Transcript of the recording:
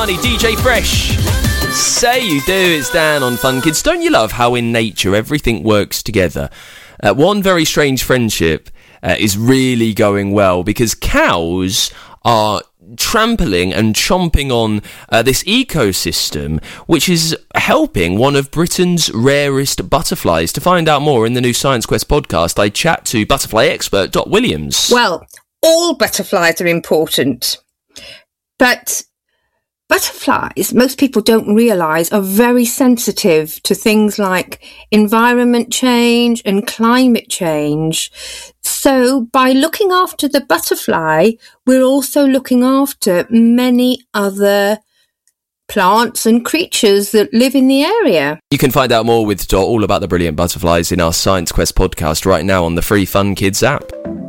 Arnie, DJ Fresh. Say you do, it's Dan on Fun Kids. Don't you love how in nature everything works together? One very strange friendship is really going well because cows are trampling and chomping on this ecosystem, which is helping one of Britain's rarest butterflies. To find out more in the new Science Quest podcast, I chat to butterfly expert Dot Williams. Well, all butterflies are important, but butterflies, most people don't realise, are very sensitive to things like environment change and climate change. So by looking after the butterfly, we're also looking after many other plants and creatures that live in the area. You can find out more with Dot all about the brilliant butterflies in our Science Quest podcast right now on the free Fun Kids app.